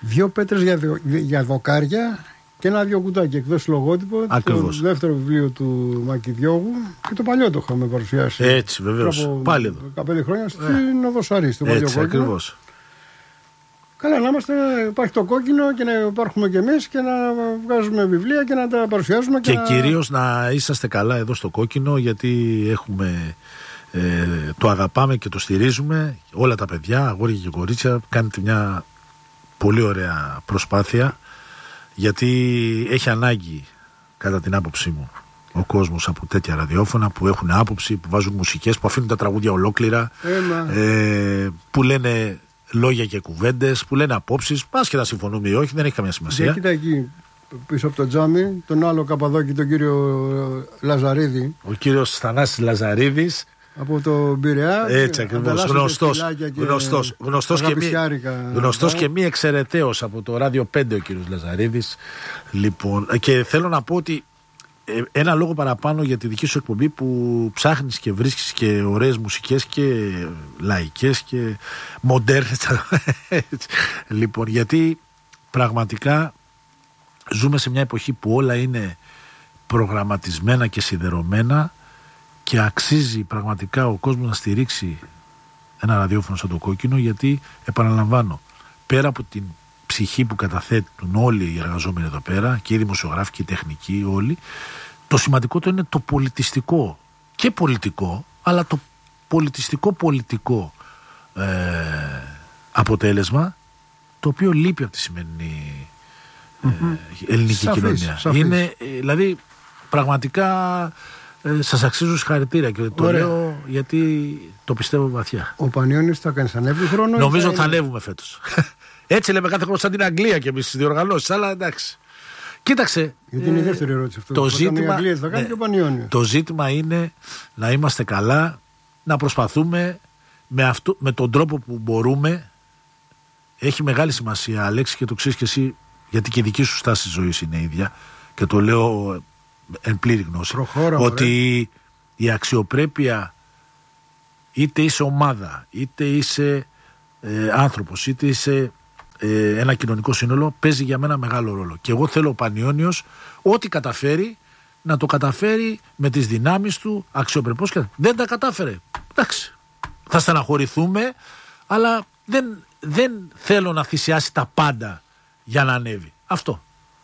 2 πέτρες για δοκάρια και 1-2 κουτάκια εκδόσει λογότυπο. Ακριβώς. Το δεύτερο βιβλίο του Μακηδιώγου και το παλιό το είχαμε παρουσιάσει. Έτσι, βεβαίως. Πάλι εδώ. 15 χρόνια στην Οδοσαρή, στο παλιό κόκκινο. Ακριβώς. Καλά, να είμαστε, υπάρχει το κόκκινο και να υπάρχουμε κι εμείς και να βγάζουμε βιβλία και να τα παρουσιάζουμε. Και κυρίως να είσαστε καλά εδώ στο κόκκινο, γιατί έχουμε, το αγαπάμε και το στηρίζουμε. Όλα τα παιδιά, αγόρια και κορίτσια, κάνετε μια πολύ ωραία προσπάθεια, γιατί έχει ανάγκη, κατά την άποψή μου, ο κόσμος από τέτοια ραδιόφωνα που έχουν άποψη, που βάζουν μουσικές, που αφήνουν τα τραγούδια ολόκληρα, που λένε λόγια και κουβέντες, που λένε απόψεις, άσχετα συμφωνούμε ή όχι, δεν έχει καμία σημασία. Κοίτα εκεί πίσω από το τζάμι, τον άλλο Καπαδόκη, τον κύριο Λαζαρίδη. Ο κύριος Θανάσης Λαζαρίδης. Από το Πειραιά. Έτσι ακριβώς. Γνωστός και μη εξαιρεταίος από το Ράδιο 5 ο κύριος Λαζαρίδης. Λοιπόν, και θέλω να πω ότι ένα λόγο παραπάνω για τη δική σου εκπομπή, που ψάχνεις και βρίσκεις και ωραίες μουσικές και λαϊκές και μοντέρνες. Λοιπόν, γιατί πραγματικά ζούμε σε μια εποχή που όλα είναι προγραμματισμένα και σιδερωμένα και αξίζει πραγματικά ο κόσμος να στηρίξει ένα ραδιόφωνο σαν το κόκκινο, γιατί επαναλαμβάνω, πέρα από την ψυχή που καταθέτουν όλοι οι εργαζόμενοι εδώ πέρα και οι δημοσιογράφοι και οι τεχνικοί όλοι, το σημαντικό το είναι το πολιτιστικό και πολιτικό, αλλά το πολιτιστικό αποτέλεσμα, το οποίο λείπει από τη σημερινή ελληνική κοινωνία. Είναι, δηλαδή, πραγματικά σας αξίζω συγχαρητήρια και το λέω γιατί το πιστεύω βαθιά. Ο Πανιώνης θα κάνει ανέβει χρόνο. Νομίζω θα ανέβουμε φέτος. Έτσι λέμε κάθε χρόνο σαν την Αγγλία και εμείς στις διοργανώσεις, αλλά εντάξει. Κοίταξε. Γιατί είναι η δεύτερη ερώτηση αυτό. Το ζήτημα είναι να είμαστε καλά, να προσπαθούμε με τον τρόπο που μπορούμε. Έχει μεγάλη σημασία, Αλέξη, και το ξέρεις και εσύ, γιατί και η δική σου στάση ζωής είναι ίδια, και το λέω εν πλήρη γνώση, ότι η αξιοπρέπεια, είτε είσαι ομάδα, είτε είσαι άνθρωπος, είτε είσαι ένα κοινωνικό σύνολο, παίζει για μένα μεγάλο ρόλο. Και εγώ θέλω ο Πανιώνιος ό,τι καταφέρει να το καταφέρει με τις δυνάμεις του αξιοπρεπώς. Δεν τα κατάφερε, εντάξει, θα στεναχωρηθούμε, αλλά δεν θέλω να θυσιάσει τα πάντα για να ανέβει. Αυτό.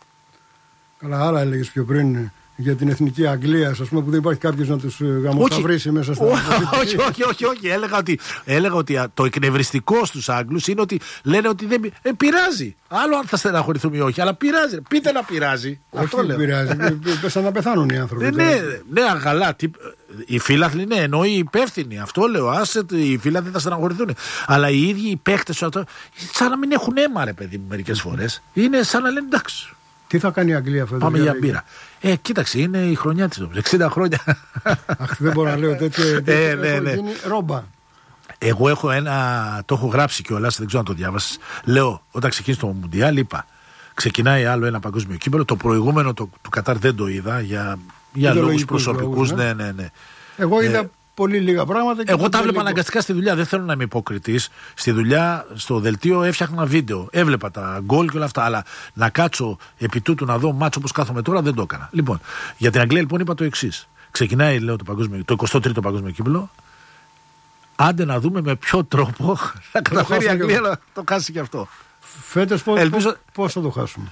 Καλά, άρα έλεγες πιο πριν για την εθνική Αγγλία, ας πούμε, που δεν υπάρχει κάποιος να τους γαμοσταυρίσει μέσα στα... Όχι. Έλεγα ότι το εκνευριστικό στους Άγγλους είναι ότι λένε ότι δεν πειράζει. Άλλο αν θα στεναχωρηθούμε ή όχι, αλλά πειράζει. Πείτε να πειράζει. Αυτό λέω. Πειράζει. Πέσαν να πεθάνουν οι άνθρωποι. Ναι, αγαλά. Οι φίλαθλοι, ναι, εννοεί οι υπεύθυνοι. Αυτό λέω. Άσε, οι φίλαθλοι θα στεναχωρηθούν. Αλλά οι ίδιοι οι παίχτες, σαν να μην έχουν αίμα, ρε παιδί μου, μερικές φορές. Είναι σαν να λένε εντάξει. Τι θα κάνει η Αγγλία φέτος? Πάμε για μπύρα. Κοίταξε, είναι η χρονιά της. 60 χρόνια. Αχ, δεν μπορώ να λέω τέτοιο. Ναι. Ρόμπα. Εγώ έχω το έχω γράψει κιόλας, δεν ξέρω αν το διάβασες. Λέω, όταν ξεκίνησε το Μουντιάλ, είπα, ξεκινάει άλλο ένα παγκόσμιο κύπελλο. Το προηγούμενο του Κατάρ δεν το είδα για λόγους προσωπικούς. Ναι. Εγώ είδα πολύ λίγα πράγματα. Εγώ τα έβλεπα αναγκαστικά στη δουλειά. Δεν θέλω να είμαι υποκριτής. Στη δουλειά, στο δελτίο, έφτιαχνα βίντεο. Έβλεπα τα γκολ και όλα αυτά. Αλλά να κάτσω επί τούτου να δω μάτσο όπως κάθομαι τώρα, δεν το έκανα. Λοιπόν, για την Αγγλία λοιπόν είπα το εξής. Ξεκινάει, λέω, το 23ο παγκόσμιο κύπελλο. Άντε να δούμε με ποιο τρόπο θα καταφέρει η Αγγλία να το χάσει και αυτό. Φέτος πώς θα το χάσουμε?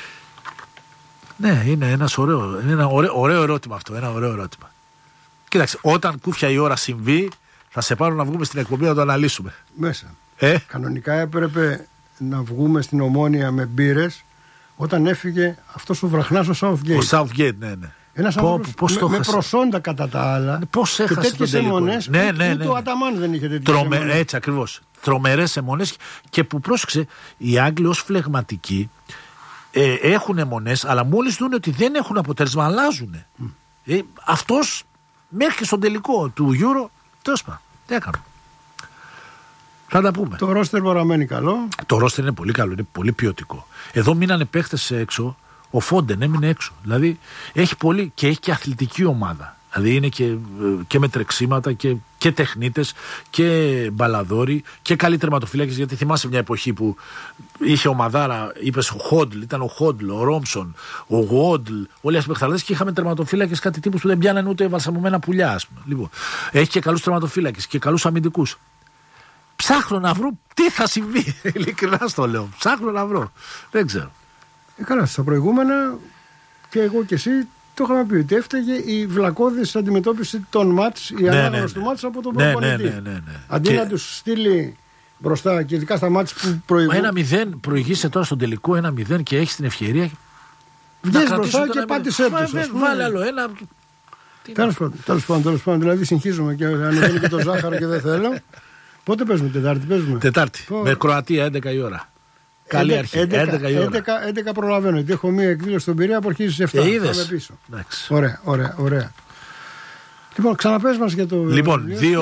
Ναι, είναι ένα ωραίο ερώτημα αυτό. Ένα ωραίο ερώτημα. Κοίταξε, όταν κούφια η ώρα συμβεί, θα σε πάρω να βγούμε στην εκπομπή να το αναλύσουμε. Μέσα. Κανονικά έπρεπε να βγούμε στην Ομόνια με μπύρες όταν έφυγε αυτός ο βραχνάς ο Southgate. Ο Southgate, ναι. Ένας άνθρωπος με προσόντα κατά τα άλλα. Πώς έχασε και τέτοιες αιμονές. Ναι. Ούτε ο Αταμάν δεν είχε τέτοιες αιμονές. Έτσι ακριβώς. Τρομερές αιμονές, και που πρόσεξε, οι Άγγλοι ως φλεγματικοί έχουν αιμονές, αλλά μόλις δουν ότι δεν έχουν αποτέλεσμα, αλλάζουν. Αυτός μέχρι και στον τελικό του Euro, τέλος πάντων, τι έκανε. Θα τα πούμε. Το ρόστερ παραμένει καλό. Το ρόστερ είναι πολύ καλό, είναι πολύ ποιοτικό. Εδώ μείνανε παίχτες έξω. Ο Φόντεν έμεινε έξω. Δηλαδή έχει πολύ και έχει και αθλητική ομάδα. Δηλαδή είναι και με τρεξίματα και τεχνίτες και μπαλαδόροι και καλοί τερματοφύλακες. Γιατί θυμάσαι μια εποχή που είχε ομαδάρα, είπες ο Χόντλ, ήταν ο Χόντλ, ο Ρόμψον, ο Γουόντλ, όλοι οι παιχταράδες, και είχαμε τερματοφύλακες κάτι τύπους που δεν πιάνανε ούτε βαλσαμωμένα πουλιά, ας πούμε. Λοιπόν, έχει και καλούς τερματοφύλακες και καλούς αμυντικούς. Ψάχνω να βρω τι θα συμβεί. Ειλικρινά στο λέω. Ψάχνω να βρω. Δεν ξέρω. Καλά, στα προηγούμενα και εγώ και εσύ το είχαμε πει ότι έφταιγε η βλακώδης αντιμετώπιση των μάτς, η ανάγνωση του μάτς από τον προπονητή. Αντί να τους στείλει μπροστά και ειδικά στα μάτς που προηγούν. 1-0, προηγείσαι τώρα στον τελικό 1-0 και έχεις την ευκαιρία. Βγες μπροστά και πάτησέ τους. Βάλε άλλο ένα. Τέλος πάντων. Δηλαδή συγχύζουμε και ανεβαίνει και το ζάχαρο και δεν θέλω. Πότε παίζουμε, Τετάρτη? Με Κροατία 11 η ώρα. Καλή αρχή. 11 προλαβαίνω. Γιατί έχω μία εκδήλωση στον Πειραιά που αρχίζει στις 7. Είδες. Πίσω. Ωραία. Λοιπόν, ξαναπες μας για το. Λοιπόν,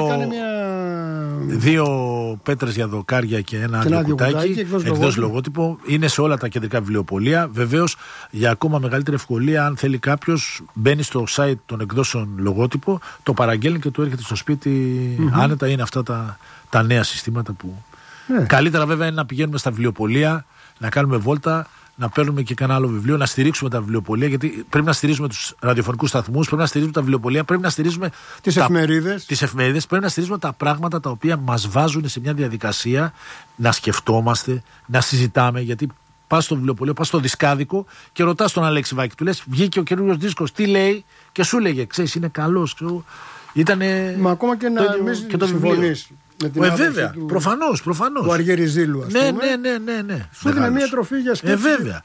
δύο πέτρες για δοκάρια και ένα άδειο κουτάκι. Εκδός λογότυπο. Είναι σε όλα τα κεντρικά βιβλιοπωλεία. Βεβαίως, για ακόμα μεγαλύτερη ευκολία, αν θέλει κάποιος, μπαίνει στο site των εκδόσεων λογότυπο, το παραγγέλνει και του έρχεται στο σπίτι άνετα. Είναι αυτά τα νέα συστήματα που. Καλύτερα βέβαια είναι να πηγαίνουμε στα βιβλιοπωλεία, να κάνουμε βόλτα, να παίρνουμε και κανένα άλλο βιβλίο, να στηρίξουμε τα βιβλιοπωλεία, γιατί πρέπει να στηρίζουμε τους ραδιοφωνικούς σταθμούς, πρέπει να στηρίζουμε τα βιβλιοπωλεία, πρέπει να στηρίζουμε τις εφημερίδες, πρέπει να στηρίζουμε τα πράγματα τα οποία μας βάζουν σε μια διαδικασία να σκεφτόμαστε, να συζητάμε, γιατί πας στο βιβλιοπωλείο, πας στο δισκάδικο και ρωτάς τον Αλέξη Βάκη, του λες βγήκε ο καινούριος δίσκος, τι λέει, και σου λέγε, ξέρεις, είναι καλός, ξέρω. Ήτανε. Μα ακόμα και να μην το συμφωνείς. Βέβαια, προφανώς. Του Αργυριζήλου, ας πούμε. Ναι. Σου έδινε μια τροφή για σκέψη. Βέβαια.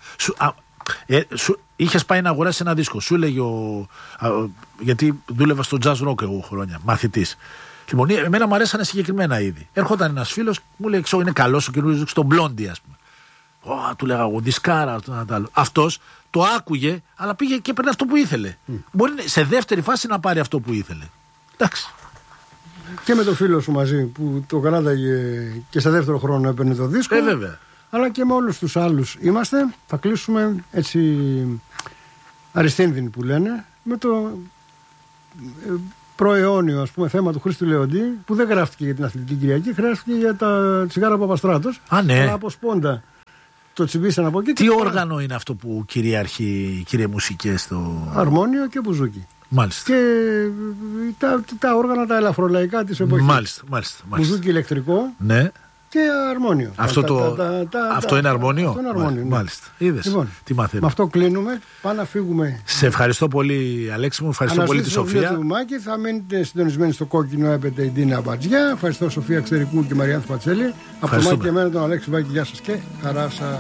Είχες πάει να αγοράσεις ένα δίσκο. Σου έλεγε γιατί δούλευα στο jazz rock εγώ χρόνια, μαθητής. Λοιπόν, εμένα μου αρέσανε συγκεκριμένα είδη. Έρχονταν ένας φίλος, μου λέει, είναι καλός ο καινούργιος δίσκος, τον Blondie, ας πούμε. Του λέγα εγώ, δισκάρα, αυτός το άκουγε, αλλά πήγε και έπαιρνε αυτό που ήθελε. Μπορεί σε δεύτερη φάση να πάρει αυτό που ήθελε. Εντάξει. Και με το φίλο σου μαζί που το κράταγε και σε δεύτερο χρόνο έπαιρνε το δίσκο. Βέβαια. Αλλά και με όλους τους άλλους είμαστε. Θα κλείσουμε έτσι αριστείνδυνοι που λένε με το προαιώνιο, ας πούμε, θέμα του Χρήστου Λεοντή, που δεν γράφτηκε για την Αθλητική Κυριακή, γράφτηκε για τα τσιγάρα Παπαστράτος. Ναι. Αλλά από σπόντα το τσιμπήσαν από εκεί. Τι όργανο είναι αυτό που κυριαρχεί, κύριε Μουσικέ, στο. Αρμόνιο και μπουζούκι. Μάλιστα. Και τα όργανα τα ελαφρολαϊκά της εποχής. Μάλιστα. Μπουζούκι ηλεκτρικό. Ναι. Και αρμόνιο. Αυτό είναι αρμόνιο. Αυτό είναι αρμόνιο. Ναι. Μάλιστα. Είδες. Λοιπόν, τι μαθαίνουμε. Με αυτό κλείνουμε. Πάμε να φύγουμε. Σε ευχαριστώ πολύ, Αλέξη μου. Ευχαριστώ πολύ τη Σοφία. Θα μείνετε συντονισμένοι στο κόκκινο έπεται η Ντίνα Μπατζιά. Ευχαριστώ Σοφία Ξερικού και Μαριάνθη Πατσέλη. Από το Μάκη και εμένα τον Αλέξη Βάκη. Γεια σας και χαρά σας.